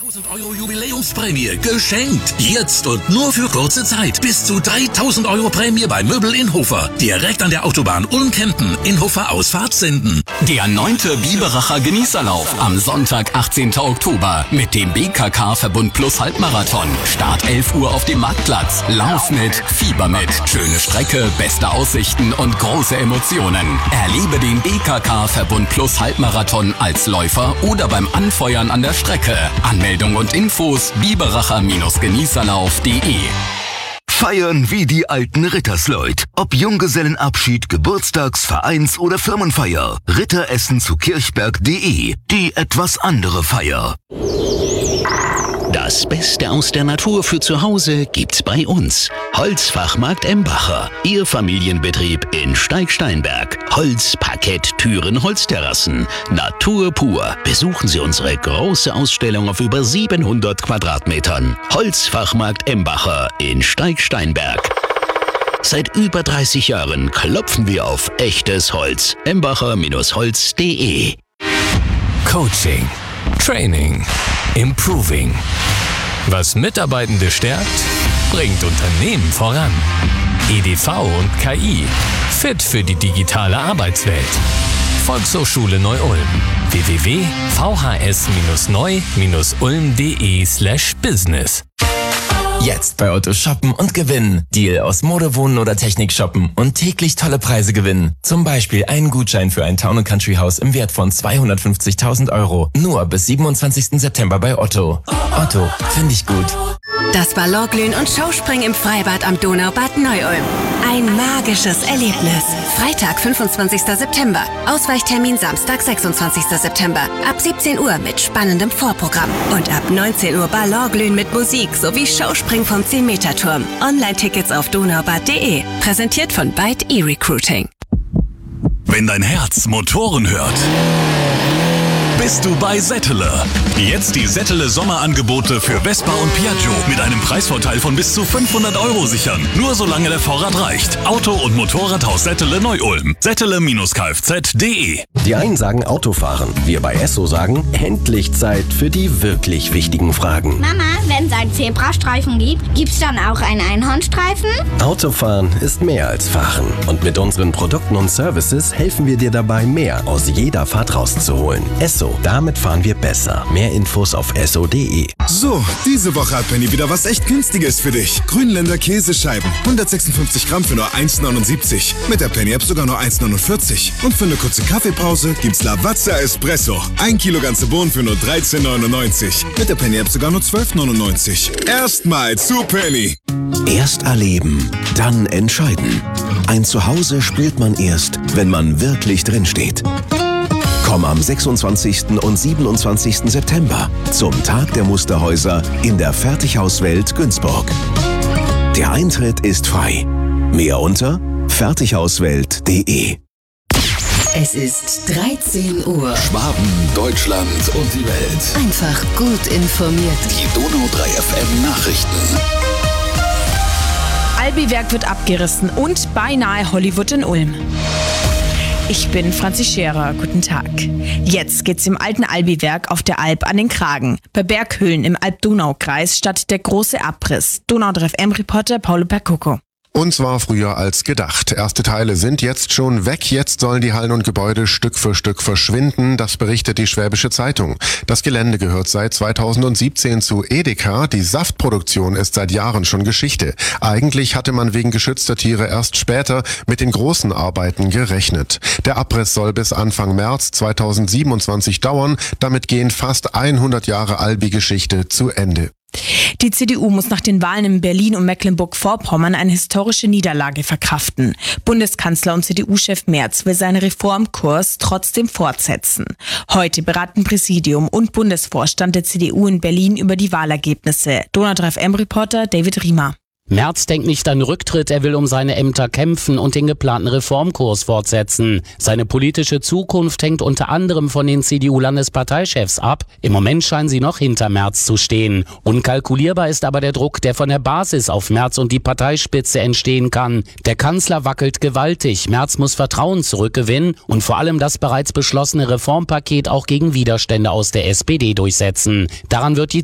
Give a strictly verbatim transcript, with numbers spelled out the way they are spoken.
dreitausend Euro Jubiläumsprämie geschenkt. Jetzt und nur für kurze Zeit. Bis zu dreitausend Euro Prämie bei Möbel in Hofer. Direkt an der Autobahn Ulm-Kempen in Hofer Ausfahrt Senden. Der neunte Biberacher Genießerlauf am Sonntag, achtzehnten Oktober mit dem B K K-Verbund Plus Halbmarathon. Start elf Uhr auf dem Marktplatz. Lauf mit, Fieber mit. Schöne Strecke, beste Aussichten und große Emotionen. Erlebe den B K K-Verbund Plus Halbmarathon als Läufer oder beim Anfeuern an der Strecke. Anmeldung und Infos biberacher Genießerlauf punkt de. Feiern wie die alten Rittersleut. Ob Junggesellenabschied, Geburtstags-, Vereins- oder Firmenfeier. Ritteressen zu kirchberg punkt de. Die etwas andere Feier. Das Beste aus der Natur für zu Hause gibt's bei uns. Holzfachmarkt Embacher. Ihr Familienbetrieb in Steig-Steinberg. Holz, Parkett, Türen, Holzterrassen. Natur pur. Besuchen Sie unsere große Ausstellung auf über siebenhundert Quadratmetern. Holzfachmarkt Embacher in Steig-Steinberg. Seit über dreißig Jahren klopfen wir auf echtes Holz. embacher Holz punkt de. Coaching, Training, Improving. Was Mitarbeitende stärkt, bringt Unternehmen voran. E D V und K I. Fit für die digitale Arbeitswelt. Volkshochschule Neu-Ulm. w w w punkt v h s neu ulm punkt de slash business. Jetzt bei Otto shoppen und gewinnen. Deal aus Mode, Wohnen oder Technik shoppen und täglich tolle Preise gewinnen. Zum Beispiel einen Gutschein für ein Town and Country Haus im Wert von zweihundertfünfzigtausend Euro. Nur bis siebenundzwanzigsten September bei Otto. Otto, finde ich gut. Das Ballonglühen und Showspringen im Freibad am Donaubad Neu-Ulm. Ein magisches Erlebnis. Freitag, fünfundzwanzigsten September. Ausweichtermin Samstag, sechsundzwanzigsten September. Ab siebzehn Uhr mit spannendem Vorprogramm. Und ab neunzehn Uhr Ballonglühen mit Musik sowie Showspringen vom zehn Meter Turm. Online-Tickets auf donaubad punkt de. Präsentiert von Byte E-Recruiting. Wenn dein Herz Motoren hört, bist du bei Settele. Jetzt die Settele Sommerangebote für Vespa und Piaggio mit einem Preisvorteil von bis zu fünfhundert Euro sichern. Nur solange der Vorrat reicht. Auto- und Motorradhaus Settele Neu-Ulm. Settele Kfz punkt de. Die einen sagen Autofahren. Wir bei Esso sagen, endlich Zeit für die wirklich wichtigen Fragen. Mama, wenn es einen Zebrastreifen gibt, gibt's dann auch einen Einhornstreifen? Autofahren ist mehr als Fahren. Und mit unseren Produkten und Services helfen wir dir dabei, mehr aus jeder Fahrt rauszuholen. Esso. Damit fahren wir besser. Mehr Infos auf esso punkt de. So, diese Woche hat Penny wieder was echt Günstiges für dich. Grünländer Käsescheiben. hundertsechsundfünfzig Gramm für nur eins neunundsiebzig. Mit der Penny-App sogar nur eins neunundvierzig. Und für eine kurze Kaffeepause gibt's Lavazza Espresso. Ein Kilo ganze Bohnen für nur dreizehn neunundneunzig. Mit der Penny-App sogar nur zwölf neunundneunzig. Erstmal zu Penny. Erst erleben, dann entscheiden. Ein Zuhause spielt man erst, wenn man wirklich drinsteht. Komm am sechsundzwanzigsten und siebenundzwanzigsten September zum Tag der Musterhäuser in der Fertighauswelt Günzburg. Der Eintritt ist frei. Mehr unter fertighauswelt punkt de. Es ist dreizehn Uhr. Schwaben, Deutschland und die Welt. Einfach gut informiert. Die Donau drei F M Nachrichten. Albi-Werk wird abgerissen und beinahe Hollywood in Ulm. Ich bin Franzi Scherer, guten Tag. Jetzt geht's im alten Albi-Werk auf der Alb an den Kragen. Bei Berghöhlen im Alb-Donau-Kreis startet der große Abriss. Donau drei F M-Reporter Paulo Percoco. Uns war früher als gedacht. Erste Teile sind jetzt schon weg. Jetzt sollen die Hallen und Gebäude Stück für Stück verschwinden. Das berichtet die Schwäbische Zeitung. Das Gelände gehört seit zweitausendsiebzehn zu Edeka. Die Saftproduktion ist seit Jahren schon Geschichte. Eigentlich hatte man wegen geschützter Tiere erst später mit den großen Arbeiten gerechnet. Der Abriss soll bis Anfang März zweitausendsiebenundzwanzig dauern. Damit gehen fast hundert Jahre Albi-Geschichte zu Ende. Die C D U muss nach den Wahlen in Berlin und Mecklenburg-Vorpommern eine historische Niederlage verkraften. Bundeskanzler und C D U-Chef Merz will seinen Reformkurs trotzdem fortsetzen. Heute beraten Präsidium und Bundesvorstand der C D U in Berlin über die Wahlergebnisse. Donau drei F M-Reporter David Riemer. Merz denkt nicht an Rücktritt, er will um seine Ämter kämpfen und den geplanten Reformkurs fortsetzen. Seine politische Zukunft hängt unter anderem von den C D U-Landesparteichefs ab. Im Moment scheinen sie noch hinter Merz zu stehen. Unkalkulierbar ist aber der Druck, der von der Basis auf Merz und die Parteispitze entstehen kann. Der Kanzler wackelt gewaltig, Merz muss Vertrauen zurückgewinnen und vor allem das bereits beschlossene Reformpaket auch gegen Widerstände aus der S P D durchsetzen. Daran wird die